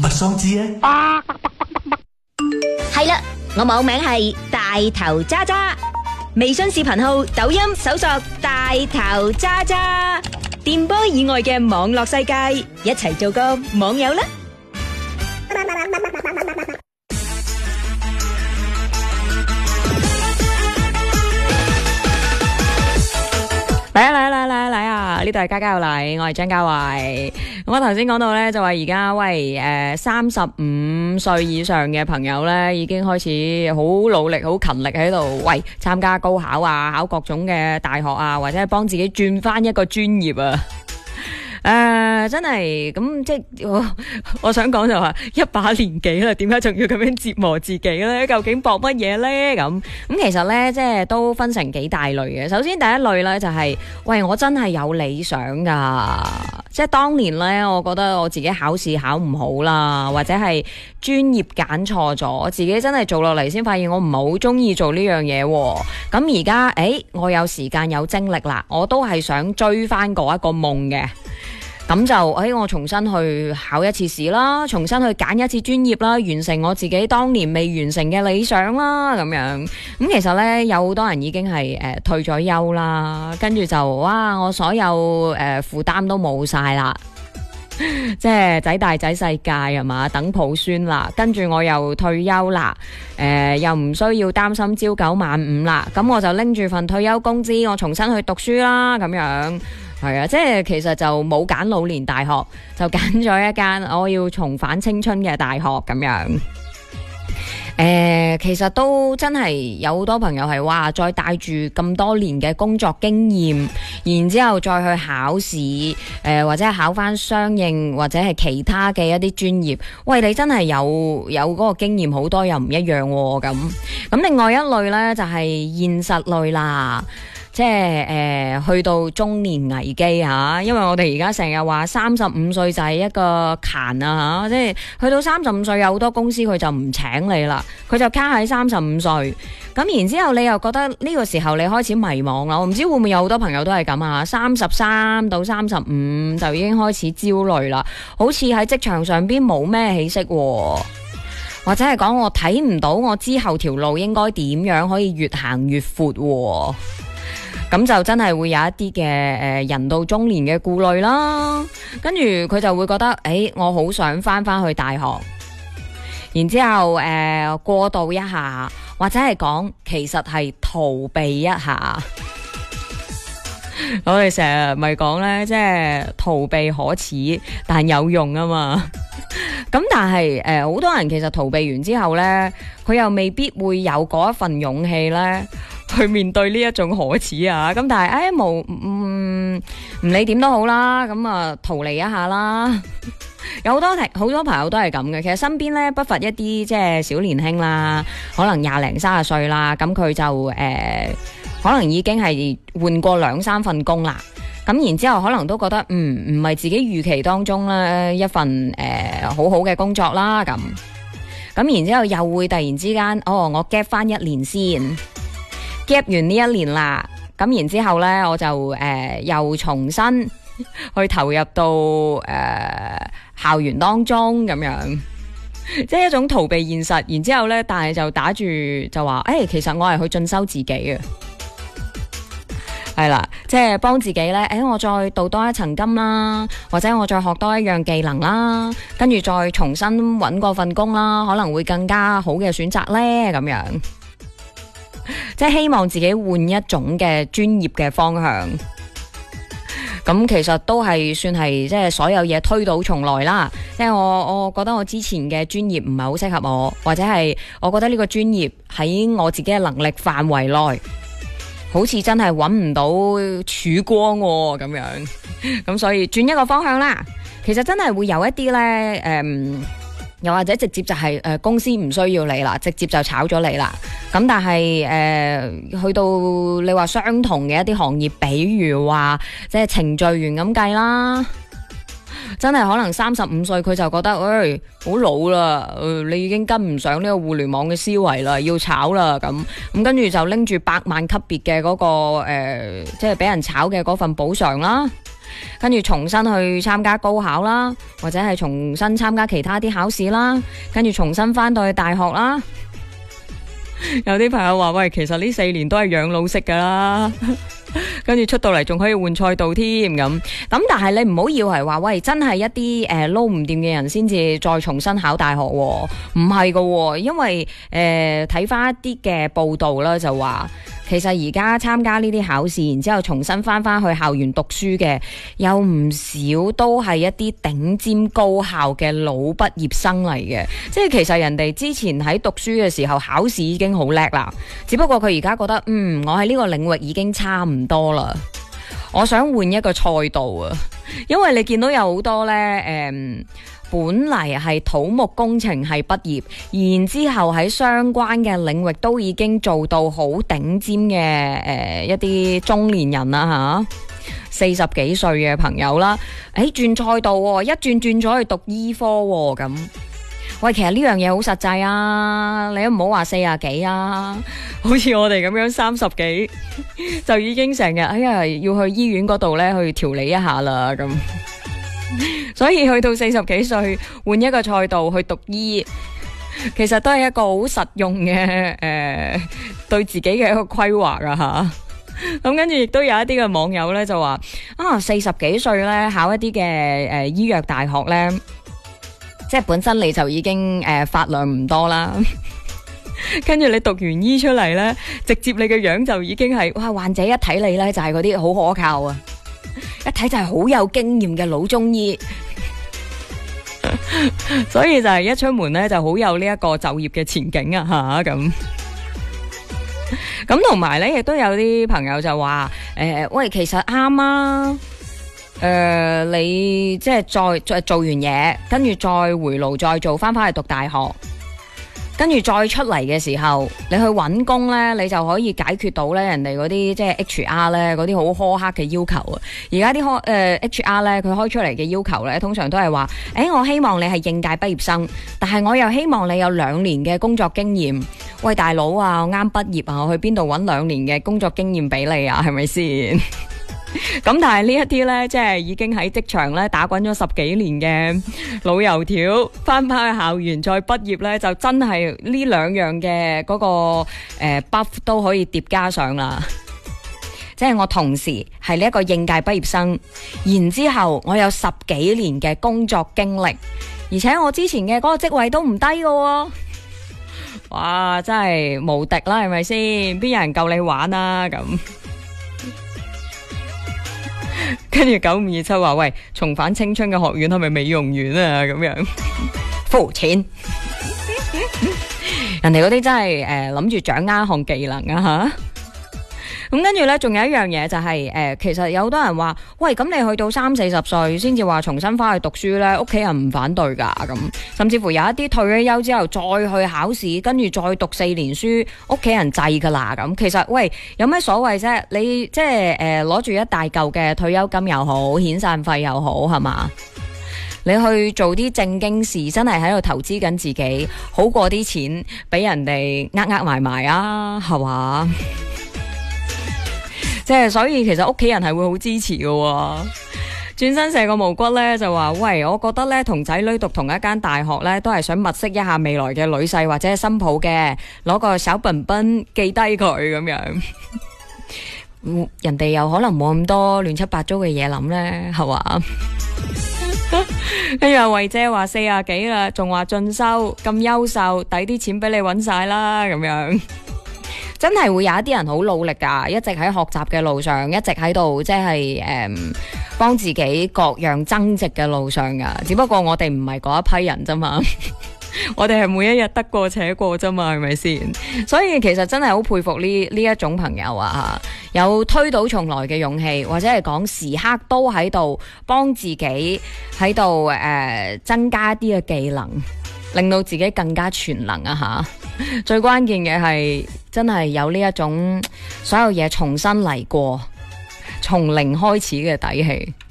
不相知啊？ 係啦，我網名係大頭渣渣，微信視頻號、抖音搜索大頭渣渣，電波以外嘅網絡世界，一齊做個網友啦！ 嚟啊！呢度係家家有禮，我係張家慧。我頭先講到呢，就話而家35歲以上嘅朋友呢，已經開始好努力、好勤力喺度參加高考啊，考各種嘅大學啊，或者係幫自己轉翻一個專業啊。真係咁，即係我想講就話一把年紀啦，點解仲要咁樣折磨自己呢？究竟搏乜嘢呢？咁其實呢，即係都分成幾大類嘅。首先第一類呢，就係我真係有理想噶，即係當年呢，我覺得我自己考試考唔好啦，或者係專業揀錯咗，自己真係做落嚟先發現我唔係好中意做呢樣嘢。咁而家我有時間有精力啦，我都係想追翻嗰一個夢嘅。咁就我重新去考一次試啦，重新去揀一次專業啦，完成我自己當年未完成嘅理想啦，咁樣。咁其實呢，有好多人已經係退咗休啦，跟住就我所有負擔都冇晒啦，即係仔大仔世界係嘛，等抱孫啦，跟住我又退休啦，又唔需要擔心朝九晚五啦，咁我就拎住份退休工資，我重新去讀書啦，咁樣。係啊，即係其實就冇揀老年大學，就揀咗一間我要重返青春嘅大學咁樣。其實都真係有好多朋友係話再帶住咁多年嘅工作經驗，然之後再去考試，或者係考翻相應或者係其他嘅一啲專業。你真係有嗰個經驗，好多又唔一樣喎。咁另外一類呢，就係現實類啦。即係去到中年危機吓，因為我哋而家成日話35歲就係一個坎啊吓，即係去到35歲有好多公司佢就唔請你啦，佢就卡喺35歲。咁然之後你又覺得呢個時候你開始迷茫啦，我唔知會唔會有好多朋友都係咁啊，33到35就已經開始焦慮啦，好似喺職場上邊冇咩起色喎，或者係講我睇唔到我之後條路應該點樣可以越行越闊喎。咁就真係會有一啲嘅人到中年嘅顧慮啦，跟住佢就會覺得我好想翻去大學，然之後過渡一下，或者係講其實係逃避一下。我哋成日咪講呢，即係逃避可恥但有用啊嘛。咁但係好多人其實逃避完之後呢，佢又未必會有嗰一份勇氣呢去面對呢一種可恥啊。咁但係唔理點都好啦，咁啊逃離一下啦。有好多朋友都係咁嘅，其實身邊呢，不乏一啲即係小年輕啦，可能20零30歲啦，咁佢就可能已經係換過2-3份工啦。咁然之後可能都覺得唔係自己預期當中咧一份好好嘅工作啦，咁然之後又會突然之間我 gap 翻1年先 gap 完呢1年啦，咁然之後咧我就又重新去投入到校園當中咁樣，即係一種逃避現實。然之後咧，但係就打住就話其實我係去進修自己嘅。係啦，即係幫自己呢。我再鍍多一層金啦，或者我再學多一樣技能啦，跟住再重新搵過份工啦，可能會更加好嘅選擇呢。咁樣，即係希望自己換一種嘅專業嘅方向。咁其實都係算係即係所有嘢推倒重來啦。即係我覺得我之前嘅專業唔係好適合我，或者係我覺得呢個專業喺我自己嘅能力範圍內，好似真係揾唔到曙光咁樣，咁所以轉一個方向啦。其實真係會有一啲呢，又或者直接就係公司唔需要你啦，直接就炒咗你啦。咁但係去到你話相同嘅一啲行業，比如話即係程序員咁計啦，真係可能35歲佢就覺得好老啦，你已經跟唔上呢個互聯網嘅思維啦，要炒啦咁跟住就拎住100萬級別嘅嗰個即係俾人炒嘅嗰份補償啦。 跟住重新去參加高考啦，或者係重新參加其他啲考試啦，跟住重新翻到去大學啦。有啲朋友話喂，其實呢4年都係養老式噶啦，跟住出到嚟仲可以換賽道添咁。但係你唔好以為話喂，真係一啲撈唔掂嘅人先至再重新考大學，唔係噶，因為睇翻一啲嘅報道啦，就話其實而家參加呢啲考試，然之後重新翻去校園讀書嘅，有唔少都係一啲頂尖高校嘅老畢業生嚟嘅。即係其實人哋之前喺讀書嘅時候考試已經好叻啦，只不過佢而家覺得我喺呢個領域已經差唔多啦，我想換一個賽道啊。因為你見到有好多呢，本嚟係土木工程系畢業，然之後喺相關嘅領域都已經做到好頂尖嘅一啲中年人啦吓，40幾歲嘅朋友啦，轉賽道喎，一轉咗去讀醫科喎咁。喂，其實呢樣嘢好實際啊，你都唔好話40幾啊，好似我哋咁樣30幾就已經成日要去醫院嗰度咧去調理一下啦咁。所以去到40幾歲換一個賽道去讀醫，其實都係一個好實用嘅對自己嘅一個規劃啊吓。咁跟住亦都有一啲嘅網友咧就話40幾歲咧考一啲嘅醫藥大學咧，即係本身你就已經發量唔多啦，跟住你讀完醫出嚟咧，直接你嘅樣就已經係哇，患者一睇你咧就係嗰啲好可靠啊，一睇就係好有經驗嘅老中醫。所以就係一出門咧就好有呢一個就業嘅前景啊吓咁。咁同埋咧亦都有啲朋友就話喂，其實啱啊。你即係再做完嘢，跟住再回爐再做翻去讀大學，跟住再出嚟嘅時候，你去揾工呢，你就可以解決到呢人哋嗰啲即係 HR 呢嗰啲好苛刻嘅要求啊！而家啲HR 呢，佢開出嚟嘅要求呢，通常都係話，我希望你係應屆畢業生，但係我又希望你有2年嘅工作經驗。喂，大佬啊，我啱畢業啊，我去邊度揾2年嘅工作經驗俾你啊？係咪先？咁但係呢一啲呢，即係已經喺職場呢打滾咗10幾年嘅老油條，翻去校園再畢業呢，就真係呢2樣嘅嗰個buff 都可以疊加上啦。即係我同時係呢一個應屆畢業生，然之後我有10幾年嘅工作經歷，而且我之前嘅嗰個職位都唔低㗎喎。哇，真係無敵啦，係咪先？邊有人夠你玩啊咁？跟住9527話喂，重返青春嘅學院係咪美容院啊？咁樣膚淺，人哋嗰啲真係諗住掌握一項技能啊吓。咁跟住呢，仲有一樣嘢就係其實有好多人話，喂，咁你去到30-40歲先至話重新翻去讀書呢，屋企人唔反對噶咁，甚至乎有一啲退咗休之後再去考試，跟住再讀4年書，屋企人制噶啦咁。其實喂，有咩所謂啫？你即係攞住一大嚿嘅退休金又好，遣散費又好，係嘛？你去做啲正經事，真係喺度投資緊自己，好過啲錢俾人哋呃埋啊，係嘛？即係所以其實屋企人係會好支持嘅喎。轉身射個毛骨咧就話喂，我覺得咧同仔女讀同一間大學咧都係想物色一下未來嘅女婿或者係新抱嘅，攞個小笨笨記低佢咁樣。人哋又可能冇咁多亂七八糟嘅嘢諗咧，係嘛？跟住阿慧姐話40幾啦，仲話進修咁優秀，抵啲錢俾你搵晒啦咁樣。真係會有一啲人好努力噶，一直喺學習嘅路上，一直喺度即係幫自己各樣增值嘅路上噶。只不過我哋唔係嗰一批人啫嘛，我哋係每一日得過且過啫嘛，係咪先？所以其實真係好佩服呢一種朋友啊，有推倒重來嘅勇氣，或者係講時刻都喺度幫自己喺度增加一啲嘅技能，令到自己更加全能啊吓！最關鍵嘅係真係有呢一種所有嘢重新嚟過，從零開始嘅底氣。